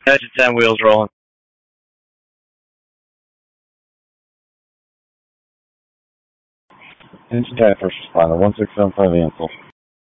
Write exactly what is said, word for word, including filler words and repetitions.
Engine ten wheels rolling. Engine ten first responder, one six seven five Ansel.